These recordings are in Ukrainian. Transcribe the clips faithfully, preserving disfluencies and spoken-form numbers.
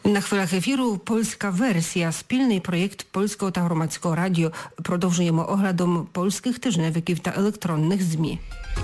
На хвилях ефіру польська версія, спільний проєкт Польського та Громадського радіо. Продовжуємо оглядом польських тижневиків та електронних ЗМІ.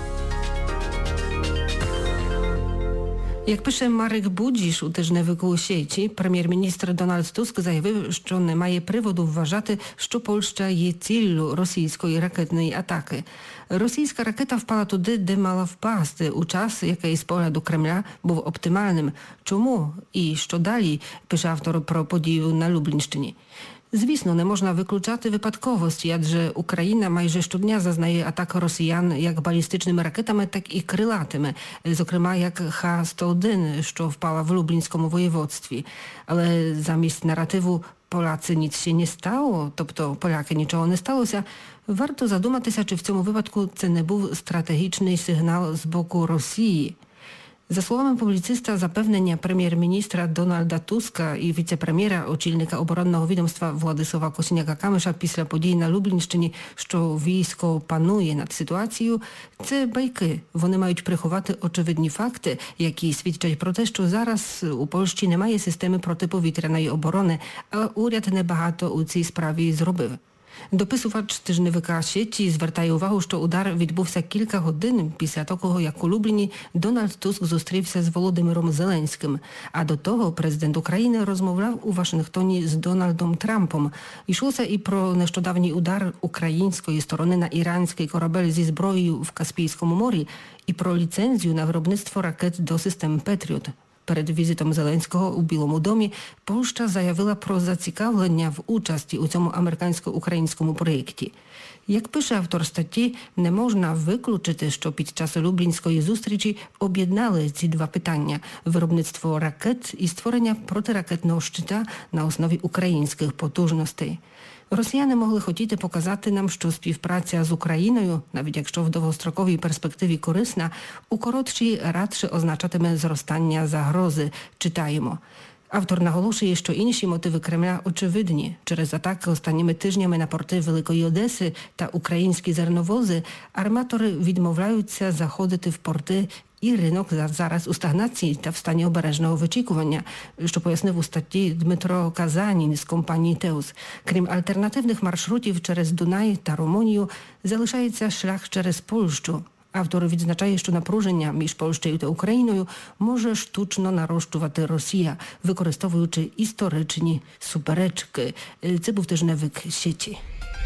Як пише Марек Будзіш у тижневику «Сіті», прем'єр-міністр Дональд Туск заявив, що немає приводу вважати, що Польща є ціллю російської ракетної атаки. Російська ракета впала туди, де мала впасти, у час, який з погляду Кремля був оптимальним. Чому і що далі, пише автор про подію на Люблінщині. Звісно, не можна виключати випадковості, адже Україна майже щодня зазнає атак росіян як балістичними ракетами, так і крилатими, зокрема як Х сто один, що впала в Люблінському воєводстві. Але замість наративу «Поляці ніц się не стало», тобто «Поляки нічого не сталося», варто задуматися, чи в цьому випадку це не був стратегічний сигнал з боку Росії. За словами публіциста, запевнення прем'єр-міністра Дональда Туска і віце-прем'єра, очільника оборонного відомства Владислава Косiniaka-Kamysza після подій на Люблінщині, що військо панує над ситуацією, це байки. Вони мають приховати очевидні факти, які свідчать про те, що зараз у Польщі немає системи протиповітряної оборони, а уряд небагато у цій справі зробив. Дописувач тижневика «Сіті» звертає увагу, що удар відбувся кілька годин після того, як у Любліні Дональд Туск зустрівся з Володимиром Зеленським. А до того президент України розмовляв у Вашингтоні з Дональдом Трампом. Йшлося і про нещодавній удар української сторони на іранський корабель зі зброєю в Каспійському морі і про ліцензію на виробництво ракет до систем «Петріот». Перед візитом Зеленського у Білому домі Польща заявила про зацікавлення в участі у цьому американсько-українському проєкті. Як пише автор статті, не можна виключити, що під час Люблінської зустрічі об'єднали ці два питання – виробництво ракет і створення протиракетного щита на основі українських потужностей. Росіяни могли хотіти показати нам, що співпраця з Україною, навіть якщо в довгостроковій перспективі корисна, у коротшій радше означатиме зростання загрози, читаємо. Автор наголошує, що інші мотиви Кремля очевидні. Через атаки останніми тижнями на порти Великої Одеси та українські зерновози арматори відмовляються заходити в порти, і ринок зараз у стагнації та в стані обережного вичікування, що пояснив у статті Дмитро Казанін з компанії «Теус». Крім альтернативних маршрутів через Дунай та Румунію, залишається шлях через Польщу. Автор відзначає, що напруження між Польщею та Україною може штучно нарощувати Росія, використовуючи історичні суперечки. Це був тижневик «Сіті».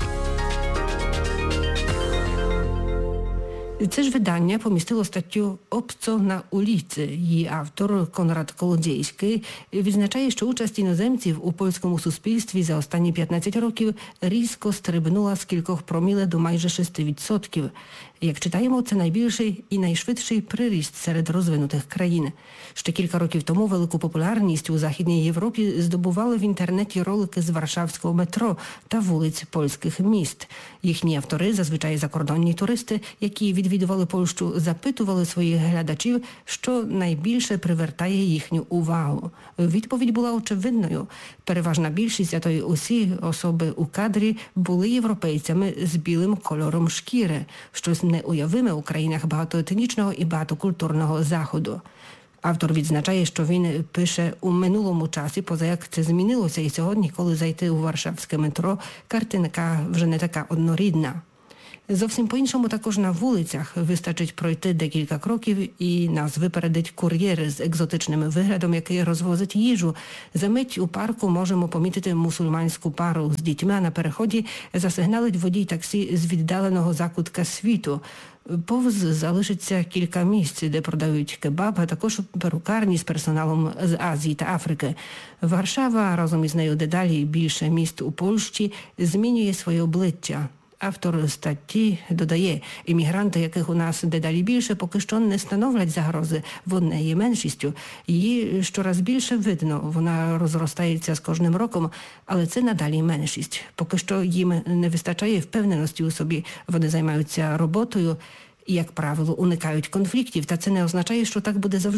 Це ж видання помістило статтю «Обco на ulicy». Її автор Конрад Колодзейський відзначає, що участь іноземців у польському суспільстві за останні п'ятнадцять років різко стрибнула з кількох проміле до майже шести відсотків. Як читаємо, це найбільший і найшвидший приріст серед розвинутих країн. Ще кілька років тому велику популярність у Західній Європі здобували в інтернеті ролики з варшавського метро та вулиць польських міст. Їхні автори, зазвичай закордонні туристи, які відвідували Польщу, запитували своїх глядачів, що найбільше привертає їхню увагу. Відповідь була очевидною. Переважна більшість, а то й усі особи у кадрі були європейцями з білим кольором шкіри, щось неуявиме у країнах багатоетнічного і багатокультурного Заходу. Автор відзначає, що він пише у минулому часі, поза як це змінилося і сьогодні, коли зайти у варшавське метро, картинка вже не така однорідна. Зовсім по-іншому також на вулицях. Вистачить пройти декілька кроків і нас випередить кур'єр з екзотичним виглядом, який розвозить їжу. Замить у парку можемо помітити мусульманську пару з дітьми, а на переході засигналить водій таксі з віддаленого закутка світу. Повз залишиться кілька місць, де продають кебаб, а також перукарні з персоналом з Азії та Африки. Варшава, разом із нею дедалі більше міст у Польщі, змінює своє обличчя. Автор статті додає, іммігранти, яких у нас дедалі більше, поки що не становлять загрози, вони є меншістю. Її щораз більше видно, вона розростається з кожним роком, але це надалі меншість. Поки що їм не вистачає впевненості у собі, вони займаються роботою і, як правило, уникають конфліктів, та це не означає, що так буде завжди.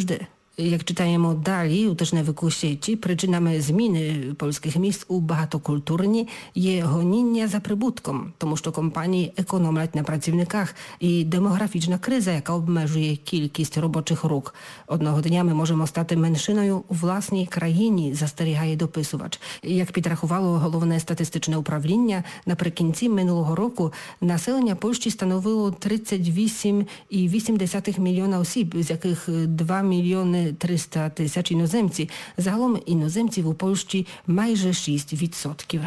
Як читаємо далі у тижневику «Сіті», причинами зміни польських міст у багатокультурні є гоніння за прибутком, тому що компанії економлять на працівниках, і демографічна криза, яка обмежує кількість робочих рук. Одного дня ми можемо стати меншиною у власній країні, застерігає дописувач. Як підрахувало головне статистичне управління, наприкінці минулого року населення Польщі становило тридцять вісім цілих вісім десятих мільйона осіб, з яких два мільйони триста тисяч іноземці. Загалом іноземців у Польщі майже шість відсотків.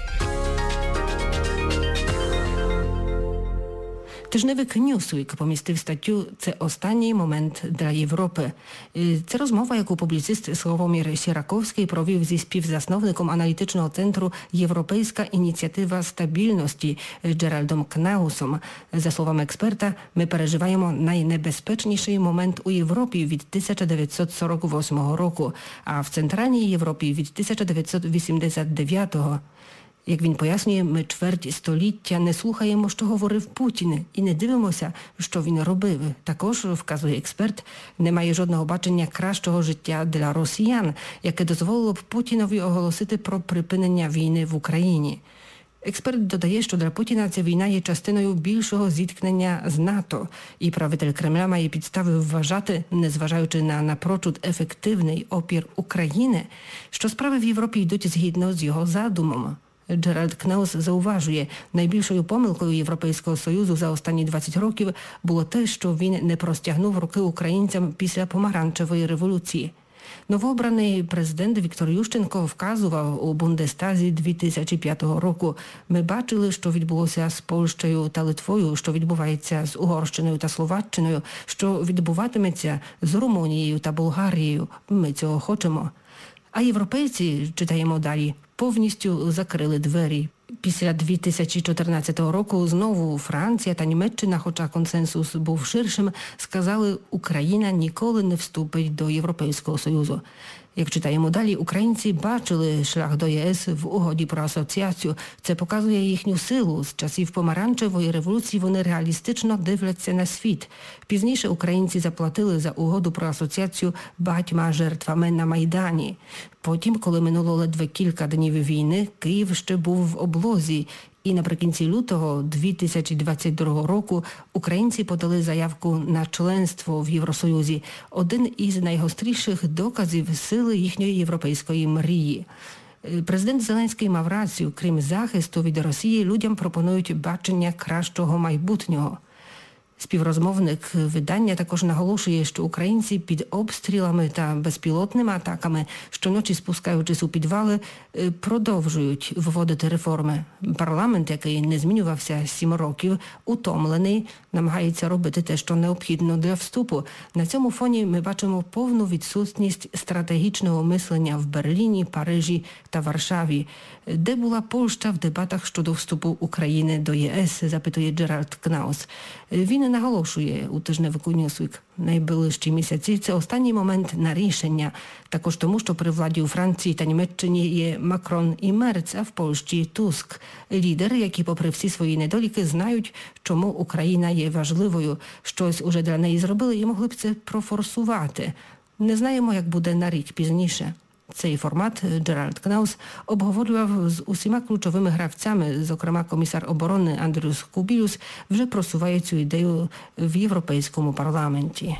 Тижневик Newsweek помістив статтю «Це останній момент для Європи». Це розмова, яку публіцист Славомір Сіраковський провів зі співзасновником аналітичного центру «Європейська ініціатива стабільності» Джеральдом Кнаусом. За словами експерта, ми переживаємо найнебезпечніший момент у Європі від тисяча дев'ятсот сорок восьмого року, а в Центральній Європі від тисяча дев'ятсот вісімдесят дев'ятого. Як він пояснює, ми чверть століття не слухаємо, що говорив Путін, і не дивимося, що він робив. Також, вказує експерт, немає жодного бачення кращого життя для росіян, яке дозволило б Путінові оголосити про припинення війни в Україні. Експерт додає, що для Путіна ця війна є частиною більшого зіткнення з НАТО, і правитель Кремля має підстави вважати, незважаючи на напрочуд ефективний опір України, що справи в Європі йдуть згідно з його задумом. Джеральд Кнаус зауважує, найбільшою помилкою Європейського Союзу за останні двадцять років було те, що він не простягнув руки українцям після помаранчевої революції. Новообраний президент Віктор Ющенко вказував у Бундестазі дві тисячі п'ятого року: ми бачили, що відбулося з Польщею та Литвою, що відбувається з Угорщиною та Словаччиною, що відбуватиметься з Румунією та Болгарією. Ми цього хочемо. А європейці, читаємо далі, повністю закрили двері. Після дві тисячі чотирнадцятого року знову Франція та Німеччина, хоча консенсус був ширшим, сказали, Україна ніколи не вступить до Європейського Союзу. Як читаємо далі, українці бачили шлях до ЄС в угоді про асоціацію. Це показує їхню силу. З часів помаранчевої революції вони реалістично дивляться на світ. Пізніше українці заплатили за угоду про асоціацію багатьма жертвами на Майдані. Потім, коли минуло ледве кілька днів війни, Київ ще був в облозі. І наприкінці лютого дві тисячі двадцять другого року українці подали заявку на членство в Євросоюзі. Один із найгостріших доказів сили їхньої європейської мрії. Президент Зеленський мав рацію, крім захисту від Росії, людям пропонують бачення кращого майбутнього. Співрозмовник видання також наголошує, що українці під обстрілами та безпілотними атаками, щоночі спускаючись у підвали, продовжують вводити реформи. Парламент, який не змінювався сім років, утомлений, намагається робити те, що необхідно для вступу. На цьому фоні ми бачимо повну відсутність стратегічного мислення в Берліні, Парижі та Варшаві. Де була Польща в дебатах щодо вступу України до ЄС, запитує Джеральд Кнаус. Він наголошує у тижневику Newsweek, найближчі місяці – це останній момент на рішення. Також тому, що при владі у Франції та Німеччині є Макрон і Мерц, а в Польщі – Туск. Лідери, які попри всі свої недоліки знають, чому Україна є важливою. Щось уже для неї зробили і могли б це профорсувати. Не знаємо, як буде на рік пізніше. Цей формат Джеральд Кнаус обговорював з усіма ключовими гравцями, зокрема комісар оборони Андрюс Кубілюс вже просуває цю ідею в Європейському парламенті.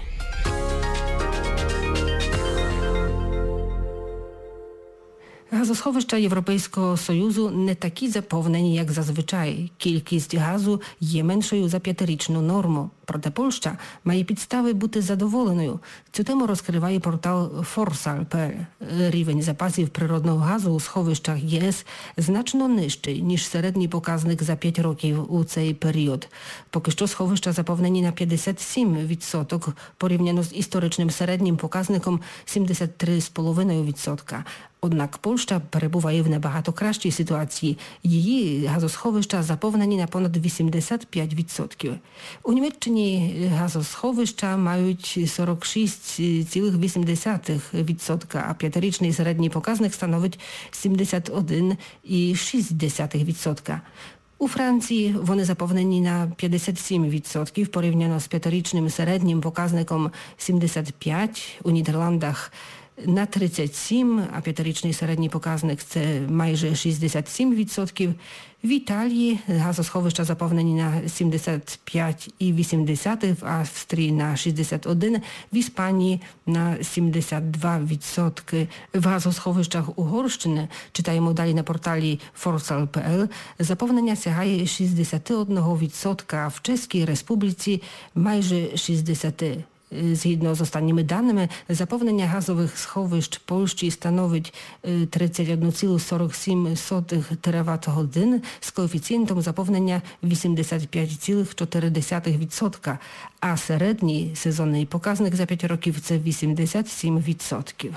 Газосховища Європейського Союзу не такі заповнені, як зазвичай. Кількість газу є меншою за п'ятирічну норму. Проте Польща має підстави бути задоволеною. Цю тему розкриває портал Форсал крапка пе ел. Рівень запасів природного газу у сховищах ЄС значно нижчий, ніж середній показник за п'ять років у цей період. Поки що сховища заповнені на п'ятдесят сім відсотків, порівняно з історичним середнім показником сімдесят три цілих п'ять десятих відсотка. Однак Польща перебуває в набагато кращій ситуації. Її газосховища заповнені на понад вісімдесят п'ять відсотків. У Німеччині газосховища мають сорок шість цілих вісім десятих відсотка, а п'ятирічний середній показник становить сімдесят один цілих шість десятих відсотка. У Франції вони заповнені на п'ятдесят сім відсотків порівняно з п'ятирічним середнім показником сімдесят п'ять. У Нідерландах на тридцять сім, а п'ятирічний середній показник це майже шістдесят сім відсотків. В Італії газосховища заповнені на сімдесят п'ять і вісімдесят, в Австрії на шістдесят один, в Іспанії на сімдесят два відсотки. В газосховищах Угорщини, читаємо далі на порталі форсал крапка пе ел, заповнення сягає шістдесят один відсоток, а в Чеській Республіці майже шістдесят відсотків. Згідно з останніми даними, заповнення газових сховищ Польщі становить тридцять один цілих сорок сім сотих тераватт-годин з коефіцієнтом заповнення вісімдесят п'ять цілих чотири десятих відсотка, а середній сезонний показник за п'ять років – це вісімдесят сім відсотків.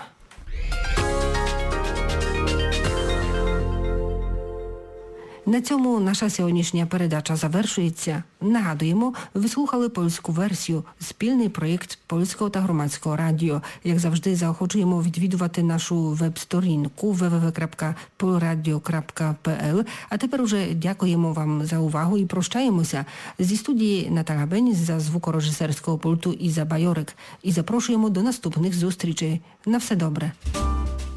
На цьому наша сьогоднішня передача завершується. Нагадуємо, ви слухали польську версію, спільний проєкт Польського та Громадського радіо. Як завжди, заохочуємо відвідувати нашу веб-сторінку дабл ю дабл ю дабл ю крапка polradio крапка пе ел. А тепер уже дякуємо вам за увагу і прощаємося. Зі студії Наталя Бень, за звукорежисерського пульту Іза Байорик. І запрошуємо до наступних зустрічей. На все добре.